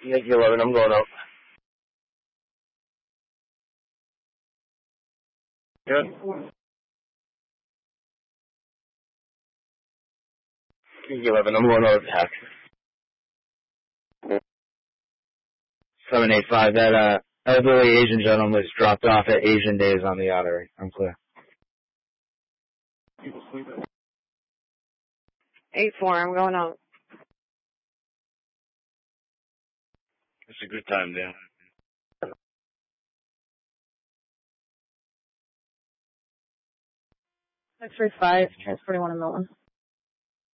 Yankee 11, I'm going out. Good. Yankee 11, I'm going out of tax. 785, that elderly Asian gentleman was dropped off at Asian Days on the artery. I'm clear. 8-4, I'm going out. It's a good time, Dan. 635, transporting 1 in Milton.